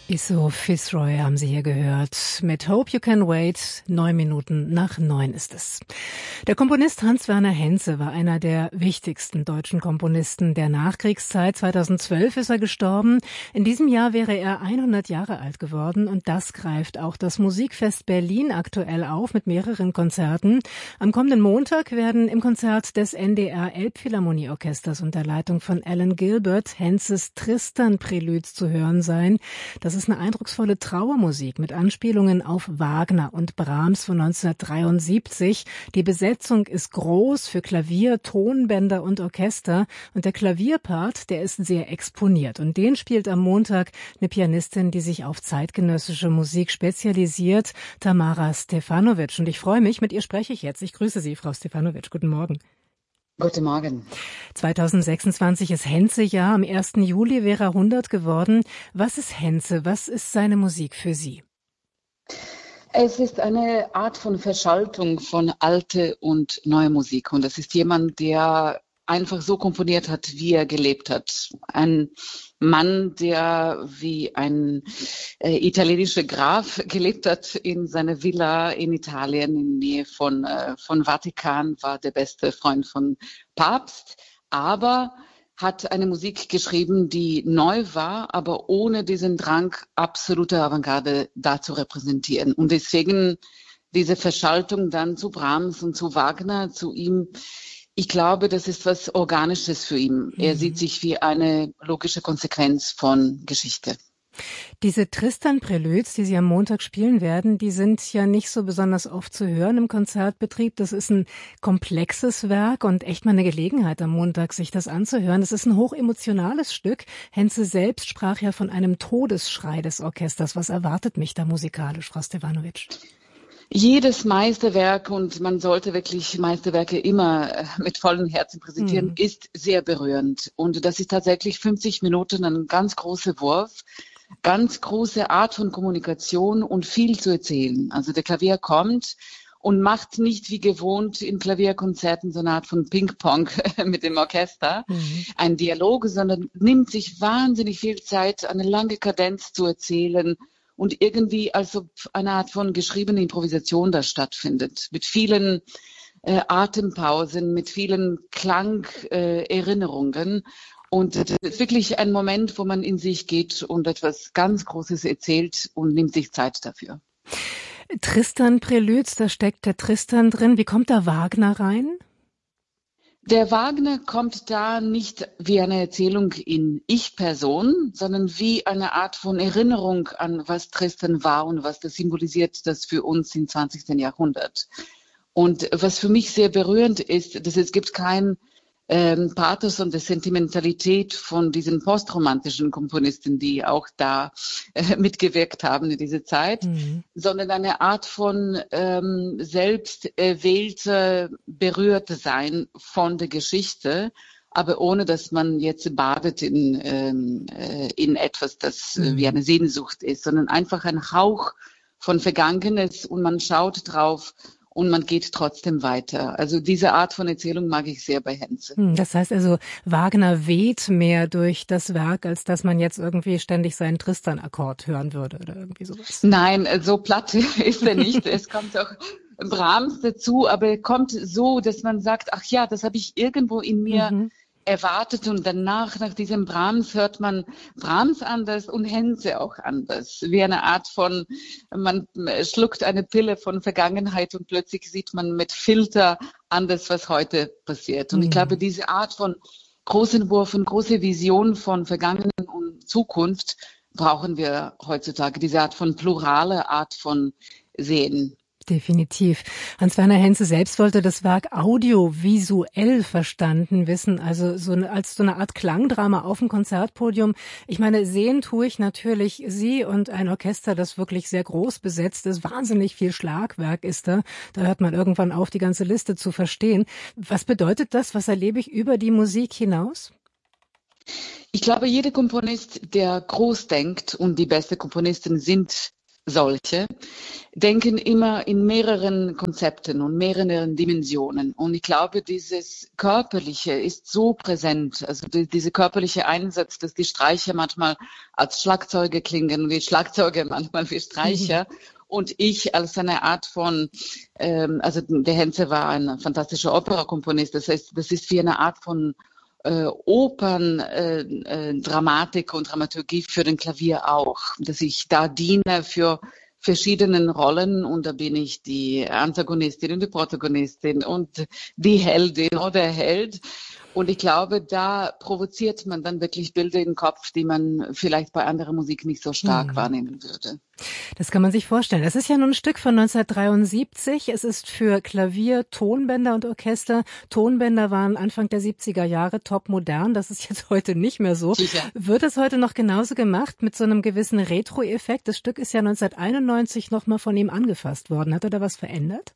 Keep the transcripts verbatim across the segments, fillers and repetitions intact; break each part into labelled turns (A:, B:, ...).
A: Isso Fitzroy haben Sie hier gehört. Mit Hope You Can Wait. Neun Minuten nach neun ist es. Der Komponist Hans-Werner Henze war einer der wichtigsten deutschen Komponisten der Nachkriegszeit. zweitausendzwölf ist er gestorben. In diesem Jahr wäre er hundert Jahre alt geworden. Und das greift auch das Musikfest Berlin aktuell auf mit mehreren Konzerten. Am kommenden Montag werden im Konzert des N D R Elbphilharmonieorchesters unter Leitung von Alan Gilbert Henzes Tristan-Präludes zu hören sein. Das ist eine eindrucksvolle Trauermusik mit Anspielungen auf Wagner und Brahms von neunzehnhundertdreiundsiebzig. Die Besetzung ist groß für Klavier, Tonbänder und Orchester und der Klavierpart, der ist sehr exponiert. Und den spielt am Montag eine Pianistin, die sich auf zeitgenössische Musik spezialisiert, Tamara Stefanovic. Und ich freue mich, mit ihr spreche ich jetzt. Ich grüße Sie, Frau Stefanovic. Guten Morgen.
B: Guten Morgen.
A: zweitausendsechsundzwanzig ist Henze-Jahr. Am ersten Juli wäre er hundert geworden. Was ist Henze? Was ist seine Musik für Sie?
B: Es ist eine Art von Verschaltung von alte und neue Musik. Und es ist jemand, der einfach so komponiert hat, wie er gelebt hat. Ein Mann, der wie ein äh, italienischer Graf gelebt hat in seiner Villa in Italien in Nähe von, äh, von Vatikan, war der beste Freund von Papst, aber hat eine Musik geschrieben, die neu war, aber ohne diesen Drang, absolute Avantgarde da zu repräsentieren. Und deswegen diese Verschaltung dann zu Brahms und zu Wagner, zu ihm. Ich glaube, das ist was Organisches für ihn. Er mhm. sieht sich wie eine logische Konsequenz von Geschichte.
A: Diese Tristan-Präludes, die Sie am Montag spielen werden, die sind ja nicht so besonders oft zu hören im Konzertbetrieb. Das ist ein komplexes Werk und echt mal eine Gelegenheit am Montag, sich das anzuhören. Das ist ein hochemotionales Stück. Henze selbst sprach ja von einem Todesschrei des Orchesters. Was erwartet mich da musikalisch, Frau Stefanovic?
B: Jedes Meisterwerk, und man sollte wirklich Meisterwerke immer mit vollem Herzen präsentieren, mhm. ist sehr berührend. Und das ist tatsächlich fünfzig Minuten ein ganz großer Wurf, ganz große Art von Kommunikation und viel zu erzählen. Also der Klavier kommt und macht nicht wie gewohnt in Klavierkonzerten so eine Art von Ping-Pong mit dem Orchester, mhm. ein Dialog, sondern nimmt sich wahnsinnig viel Zeit, eine lange Kadenz zu erzählen, und irgendwie also eine Art von geschriebene Improvisation da stattfindet, mit vielen äh, Atempausen, mit vielen Klangerinnerungen. Äh, und das ist wirklich ein Moment, wo man in sich geht und etwas ganz Großes erzählt und nimmt sich Zeit dafür.
A: Tristan-Präludes, da steckt der Tristan drin. Wie kommt da Wagner rein?
B: Der Wagner kommt da nicht wie eine Erzählung in Ich-Person, sondern wie eine Art von Erinnerung an, was Tristan war und was das symbolisiert, das für uns im zwanzigsten Jahrhundert. Und was für mich sehr berührend ist, dass es gibt kein ähm, Pathos und die Sentimentalität von diesen postromantischen Komponisten, die auch da äh, mitgewirkt haben in dieser Zeit, mhm. sondern eine Art von ähm, selbst erwählter Berührtsein von der Geschichte, aber ohne, dass man jetzt badet in, ähm, äh, in etwas, das mhm. äh, wie eine Sehnsucht ist, sondern einfach ein Hauch von Vergangenes und man schaut drauf und man geht trotzdem weiter. Also diese Art von Erzählung mag ich sehr bei Henze.
A: Das heißt also, Wagner weht mehr durch das Werk, als dass man jetzt irgendwie ständig seinen Tristan-Akkord hören würde oder irgendwie sowas.
B: Nein, so platt ist er nicht. Es kommt auch Brahms dazu, aber er kommt so, dass man sagt, ach ja, das habe ich irgendwo in mir mhm. erwartet, und danach, nach diesem Brahms, hört man Brahms anders und Henze auch anders. Wie eine Art von, man schluckt eine Pille von Vergangenheit und plötzlich sieht man mit Filter anders, was heute passiert. Und mhm. ich glaube, diese Art von großen Wurf und große Vision von Vergangenheit und Zukunft brauchen wir heutzutage. Diese Art von plurale Art von Sehen.
A: Definitiv. Hans-Werner Henze selbst wollte das Werk audiovisuell verstanden wissen, also so eine, als so eine Art Klangdrama auf dem Konzertpodium. Ich meine, sehen tue ich natürlich Sie und ein Orchester, das wirklich sehr groß besetzt ist. Wahnsinnig viel Schlagwerk ist da. Da hört man irgendwann auf, die ganze Liste zu verstehen. Was bedeutet das? Was erlebe ich über die Musik hinaus?
B: Ich glaube, jeder Komponist, der groß denkt, und die besten Komponisten sind solche, denken immer in mehreren Konzepten und mehreren Dimensionen. Und ich glaube, dieses Körperliche ist so präsent, also die, dieser körperliche Einsatz, dass die Streicher manchmal als Schlagzeuge klingen und die Schlagzeuge manchmal wie Streicher. Mhm. Und ich als eine Art von, ähm, also der Henze war ein fantastischer Operakomponist, das heißt, das ist wie eine Art von Äh, Opern, äh, äh, Dramatik und Dramaturgie für den Klavier auch, dass ich da diene für verschiedenen Rollen und da bin ich die Antagonistin und die Protagonistin und die Heldin oder Held. Und ich glaube, da provoziert man dann wirklich Bilder im Kopf, die man vielleicht bei anderer Musik nicht so stark hm. wahrnehmen würde.
A: Das kann man sich vorstellen. Es ist ja nun ein Stück von neunzehnhundertdreiundsiebzig. Es ist für Klavier, Tonbänder und Orchester. Tonbänder waren Anfang der siebziger Jahre top modern. Das ist jetzt heute nicht mehr so. Sicher. Wird es heute noch genauso gemacht mit so einem gewissen Retro-Effekt? Das Stück ist ja neunzehnhunderteinundneunzig nochmal von ihm angefasst worden. Hat er da was verändert?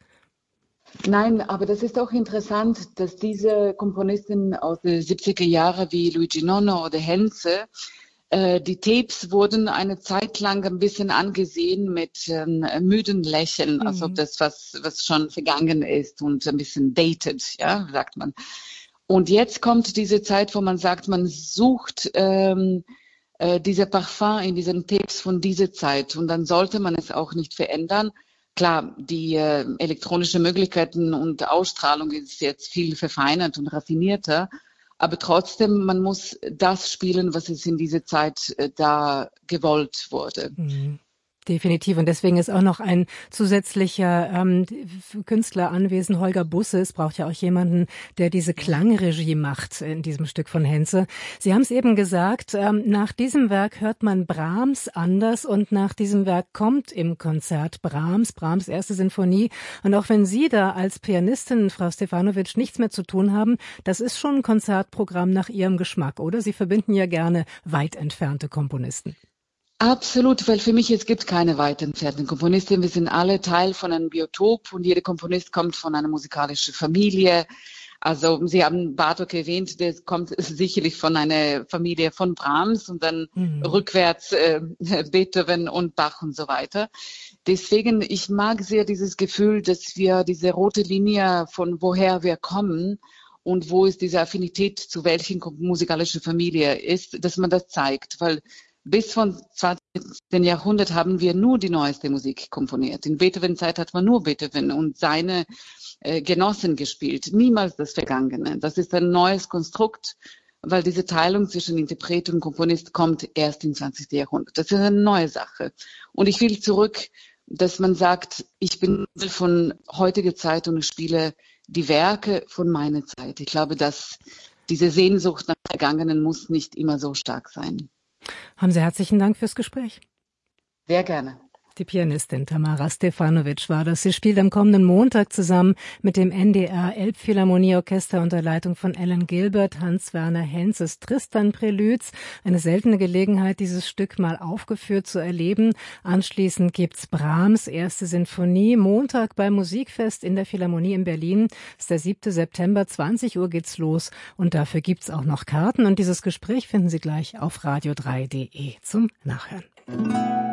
B: Nein, aber das ist auch interessant, dass diese Komponisten aus den siebziger Jahren wie Luigi Nono oder Henze, äh, die Tapes wurden eine Zeit lang ein bisschen angesehen mit ähm, müden Lächeln, mhm. als ob das was, was schon vergangen ist und ein bisschen dated, ja, sagt man. Und jetzt kommt diese Zeit, wo man sagt, man sucht ähm, äh, diese Parfum in diesen Tapes von dieser Zeit und dann sollte man es auch nicht verändern. Klar, die äh, elektronische Möglichkeiten und Ausstrahlung ist jetzt viel verfeinert und raffinierter, aber trotzdem, man muss das spielen, was es in dieser Zeit äh, da gewollt wurde.
A: Mhm. Definitiv. Und deswegen ist auch noch ein zusätzlicher ähm, Künstler anwesend, Holger Busse. Es braucht ja auch jemanden, der diese Klangregie macht in diesem Stück von Henze. Sie haben es eben gesagt, ähm, nach diesem Werk hört man Brahms anders und nach diesem Werk kommt im Konzert Brahms, Brahms erste Sinfonie. Und auch wenn Sie da als Pianistin, Frau Stefanovic, nichts mehr zu tun haben, das ist schon ein Konzertprogramm nach Ihrem Geschmack, oder? Sie verbinden ja gerne weit entfernte Komponisten.
B: Absolut, weil für mich es gibt keine weit entfernten Komponisten. Wir sind alle Teil von einem Biotop und jeder Komponist kommt von einer musikalischen Familie. Also Sie haben Bartók erwähnt, der kommt sicherlich von einer Familie von Brahms und dann mhm. rückwärts äh, Beethoven und Bach und so weiter. Deswegen, ich mag sehr dieses Gefühl, dass wir diese rote Linie von woher wir kommen und wo es diese Affinität zu welchen musikalischen Familie ist, dass man das zeigt, weil bis vom zwanzigsten Jahrhundert haben wir nur die neueste Musik komponiert. In Beethoven-Zeit hat man nur Beethoven und seine äh, Genossen gespielt, niemals das Vergangene. Das ist ein neues Konstrukt, weil diese Teilung zwischen Interpret und Komponist kommt erst im zwanzigsten Jahrhundert. Das ist eine neue Sache. Und ich will zurück, dass man sagt, ich bin von heutiger Zeit und ich spiele die Werke von meiner Zeit. Ich glaube, dass diese Sehnsucht nach Vergangenen muss nicht immer so stark sein.
A: Haben Sie herzlichen Dank fürs Gespräch.
B: Sehr gerne.
A: Die Pianistin Tamara Stefanovic war das. Sie spielt am kommenden Montag zusammen mit dem N D R Elbphilharmonieorchester unter Leitung von Alan Gilbert, Hans-Werner Henzes Tristan-Preludes. Eine seltene Gelegenheit, dieses Stück mal aufgeführt zu erleben. Anschließend gibt's Brahms erste Sinfonie. Montag beim Musikfest in der Philharmonie in Berlin. Das ist der siebte September, zwanzig Uhr geht's los. Und dafür gibt's auch noch Karten. Und dieses Gespräch finden Sie gleich auf radio drei punkt de zum Nachhören.